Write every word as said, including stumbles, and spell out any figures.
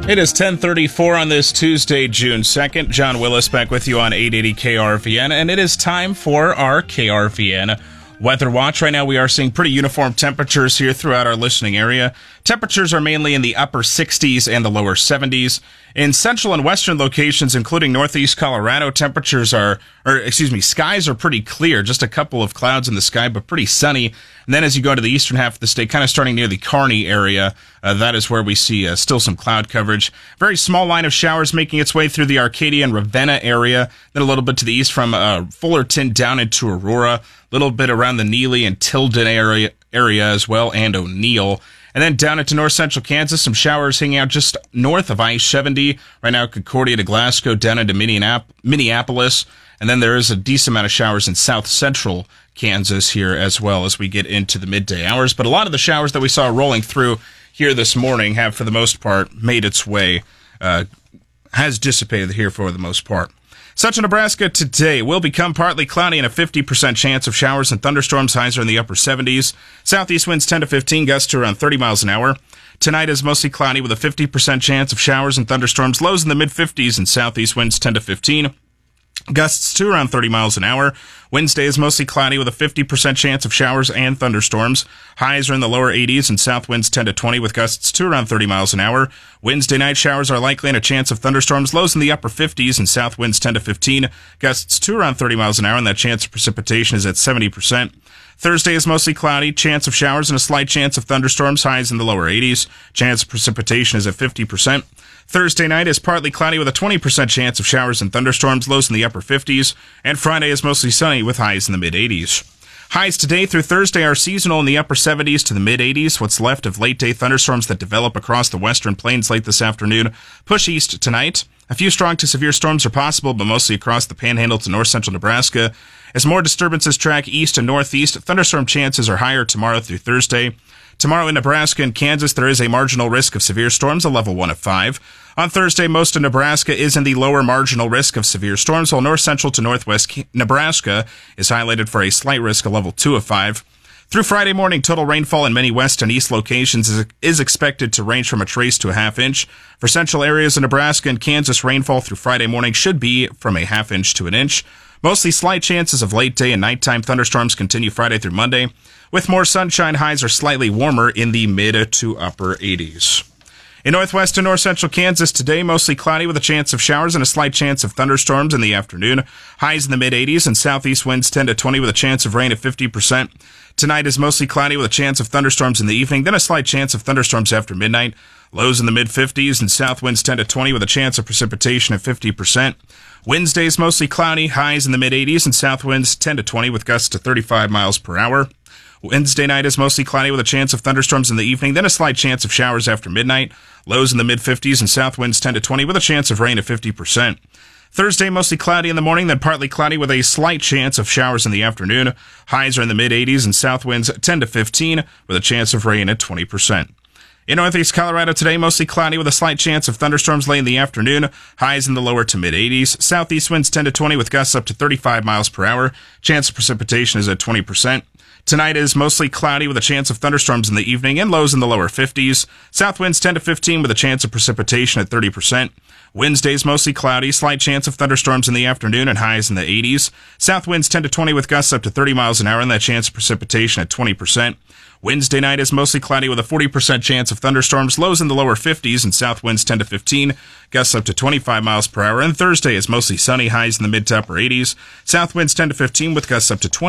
It is ten thirty-four on this Tuesday, June second. John Willis back with you on eight eighty K R V N, and it is time for our K R V N Weather Watch. Right now we are seeing pretty uniform temperatures here throughout our listening area. Temperatures are mainly in the upper sixties and the lower seventies. In central and western locations, including northeast Colorado, temperatures are, or excuse me, skies are pretty clear. Just a couple of clouds in the sky, but pretty sunny. And then as you go to the eastern half of the state, kind of starting near the Kearney area, uh, that is where we see uh, still some cloud coverage. Very small line of showers making its way through the Arcadia and Ravenna area. Then a little bit to the east from uh, Fullerton down into Aurora. A little bit around the Neely and Tilden area, area as well, and O'Neill. And then down into north central Kansas, some showers hanging out just north of I seventy. Right now, Concordia to Glasgow, down into Minneapolis. And then there is a decent amount of showers in south central Kansas here as well as we get into the midday hours. But a lot of the showers that we saw rolling through here this morning have, for the most part, made its way, uh, has dissipated here for the most part. Central Nebraska today will become partly cloudy and a fifty percent chance of showers and thunderstorms. Highs are in the upper seventies. Southeast winds ten to fifteen, gusts to around thirty miles an hour. Tonight is mostly cloudy with a fifty percent chance of showers and thunderstorms. Lows in the mid fifties and southeast winds ten to fifteen. Gusts to around thirty miles an hour. Wednesday is mostly cloudy with a fifty percent chance of showers and thunderstorms. Highs are in the lower eighties and south winds ten to twenty with gusts to around thirty miles an hour. Wednesday night showers are likely and a chance of thunderstorms. Lows in the upper fifties and south winds ten to fifteen. Gusts to around thirty miles an hour, and that chance of precipitation is at seventy percent. Thursday is mostly cloudy, chance of showers and a slight chance of thunderstorms. Highs in the lower eighties. Chance of precipitation is at fifty percent. Thursday night is partly cloudy with a twenty percent chance of showers and thunderstorms, lows in the upper fifties, and Friday is mostly sunny with highs in the mid-eighties. Highs today through Thursday are seasonal in the upper seventies to the mid-eighties. What's left of late-day thunderstorms that develop across the western plains late this afternoon push east tonight. A few strong to severe storms are possible, but mostly across the panhandle to north-central Nebraska. As more disturbances track east and northeast, thunderstorm chances are higher tomorrow through Thursday. Tomorrow in Nebraska and Kansas, there is a marginal risk of severe storms, a level one of five. On Thursday, most of Nebraska is in the lower marginal risk of severe storms, while north central to northwest Nebraska is highlighted for a slight risk, a level two of five. Through Friday morning, total rainfall in many west and east locations is, is expected to range from a trace to a half inch. For central areas of Nebraska and Kansas, rainfall through Friday morning should be from a half inch to an inch. Mostly slight chances of late day and nighttime thunderstorms continue Friday through Monday. With more sunshine, highs are slightly warmer in the mid to upper eighties. In northwest and north central Kansas today, mostly cloudy with a chance of showers and a slight chance of thunderstorms in the afternoon. Highs in the mid eighties and southeast winds ten to twenty with a chance of rain at fifty percent. Tonight is mostly cloudy with a chance of thunderstorms in the evening, then a slight chance of thunderstorms after midnight. Lows in the mid fifties and south winds ten to twenty with a chance of precipitation at fifty percent. Wednesday is mostly cloudy, highs in the mid eighties and south winds ten to twenty with gusts to thirty-five miles per hour. Wednesday night is mostly cloudy with a chance of thunderstorms in the evening, then a slight chance of showers after midnight. Lows in the mid fifties and south winds ten to twenty with a chance of rain at fifty percent. Thursday, mostly cloudy in the morning, then partly cloudy with a slight chance of showers in the afternoon. Highs are in the mid eighties and south winds ten to fifteen with a chance of rain at twenty percent. In northeast Colorado today, mostly cloudy with a slight chance of thunderstorms late in the afternoon. Highs in the lower to mid-eighties. Southeast winds ten to twenty with gusts up to thirty-five miles per hour. Chance of precipitation is at twenty percent. Tonight is mostly cloudy with a chance of thunderstorms in the evening and lows in the lower fifties. South winds ten to fifteen with a chance of precipitation at thirty percent. Wednesday is mostly cloudy, slight chance of thunderstorms in the afternoon and highs in the eighties. South winds ten to twenty with gusts up to thirty miles an hour and that chance of precipitation at twenty percent. Wednesday night is mostly cloudy with a forty percent chance of thunderstorms, lows in the lower fifties and south winds ten to fifteen, gusts up to twenty-five miles per hour. And Thursday is mostly sunny, highs in the mid to upper eighties. South winds ten to fifteen with gusts up to twenty.